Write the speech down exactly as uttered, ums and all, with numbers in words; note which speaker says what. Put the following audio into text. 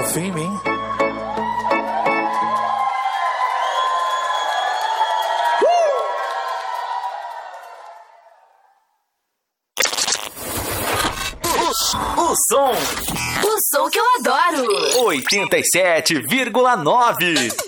Speaker 1: confia em mim.
Speaker 2: O som.
Speaker 3: O som que eu adoro.
Speaker 2: oitenta e sete vírgula nove.